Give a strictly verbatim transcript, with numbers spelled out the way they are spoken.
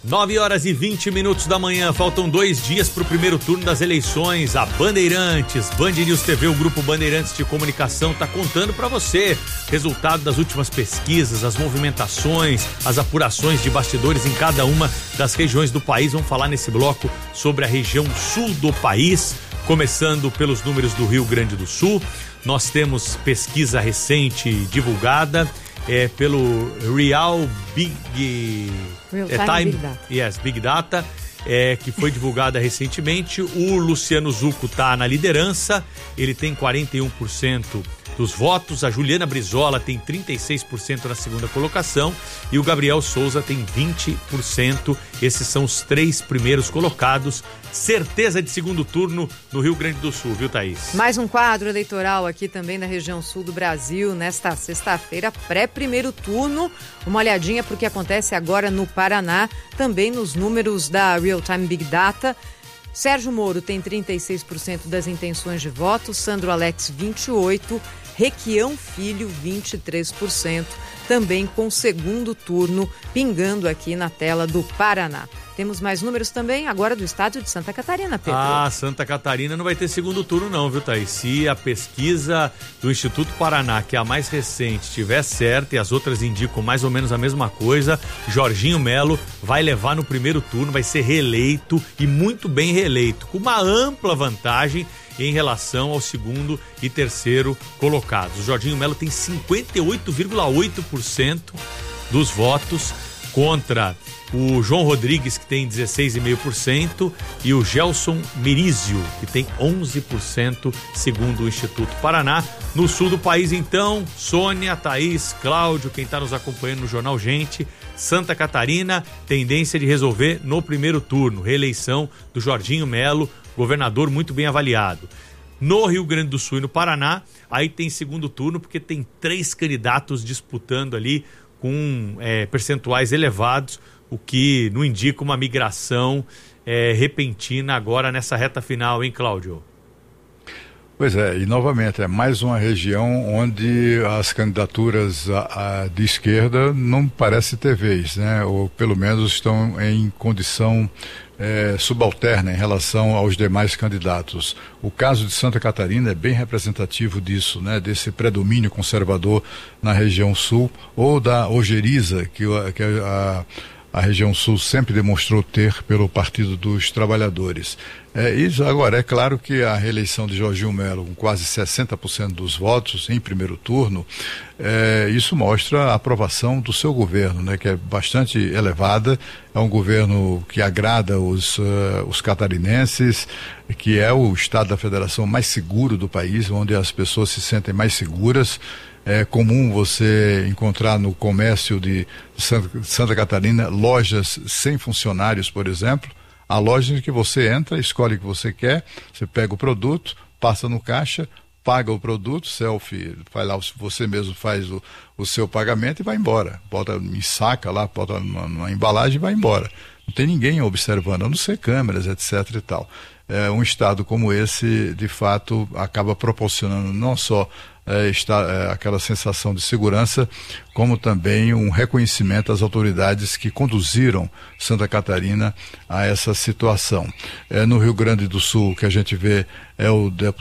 nove horas e vinte minutos da manhã, faltam dois dias para o primeiro turno das eleições. A Bandeirantes, Band News T V, o Grupo Bandeirantes de Comunicação está contando para você resultado das últimas pesquisas, as movimentações, as apurações de bastidores em cada uma das regiões do país. Vamos falar nesse bloco sobre a região sul do país, começando pelos números do Rio Grande do Sul. Nós temos pesquisa recente divulgada é, pelo Real Big Real é, Time, Time Big Data. Yes, Big Data, é, que foi divulgada recentemente. O Luciano Zucco está na liderança, ele tem quarenta e um por cento dos votos, a Juliana Brizola tem trinta e seis por cento na segunda colocação e o Gabriel Souza tem vinte por cento. Esses são os três primeiros colocados. Certeza de segundo turno no Rio Grande do Sul, viu, Thaís? Mais um quadro eleitoral aqui também na região sul do Brasil, nesta sexta-feira, pré-primeiro turno. Uma olhadinha para o que acontece agora no Paraná, também nos números da Real Time Big Data. Sérgio Moro tem trinta e seis por cento das intenções de voto, Sandro Alex vinte e oito por cento, Requião Filho vinte e três por cento, também com segundo turno pingando aqui na tela do Paraná. Temos mais números também agora do estado de Santa Catarina, Pedro. Ah, Santa Catarina não vai ter segundo turno não, viu, Thaís? Se a pesquisa do Instituto Paraná, que é a mais recente, estiver certa e as outras indicam mais ou menos a mesma coisa, Jorginho Melo vai levar no primeiro turno, vai ser reeleito e muito bem reeleito, com uma ampla vantagem em relação ao segundo e terceiro colocados. O Jorginho Melo tem cinquenta e oito vírgula oito por cento dos votos contra o João Rodrigues, que tem dezesseis vírgula cinco por cento, e o Gelson Mirizio, que tem onze por cento, segundo o Instituto Paraná. No sul do país, então, Sônia, Thaís, Cláudio, quem está nos acompanhando no Jornal Gente, Santa Catarina, tendência de resolver no primeiro turno, reeleição do Jorginho Melo, governador muito bem avaliado. No Rio Grande do Sul e no Paraná, aí tem segundo turno, porque tem três candidatos disputando ali com é, percentuais elevados, o que não indica uma migração é, repentina agora nessa reta final, hein, Cláudio? Pois é, e novamente, é mais uma região onde as candidaturas a, a, de esquerda não parecem ter vez, né? Ou pelo menos estão em condição é, subalterna em relação aos demais candidatos. O caso de Santa Catarina é bem representativo disso, né? Desse predomínio conservador na região sul, ou da ojeriza que, que a, a região sul sempre demonstrou ter pelo Partido dos Trabalhadores. É, isso, agora, é claro que a reeleição de Jorginho Melo, com quase sessenta por cento dos votos em primeiro turno, é, isso mostra a aprovação do seu governo, né, que é bastante elevada. É um governo que agrada os, uh, os catarinenses, que é o estado da federação mais seguro do país, onde as pessoas se sentem mais seguras. É comum você encontrar no comércio de Santa, Santa Catarina lojas sem funcionários, por exemplo. A loja em que você entra, escolhe o que você quer, você pega o produto, passa no caixa, paga o produto, selfie, faz lá, você mesmo faz o, o seu pagamento e vai embora. Bota em saca lá, bota numa, numa embalagem e vai embora. Não tem ninguém observando, a não ser câmeras, etc e tal. É, um estado como esse, de fato, acaba proporcionando não só é, está, é, aquela sensação de segurança, como também um reconhecimento às autoridades que conduziram Santa Catarina a essa situação. É, no Rio Grande do Sul, o que a gente vê é o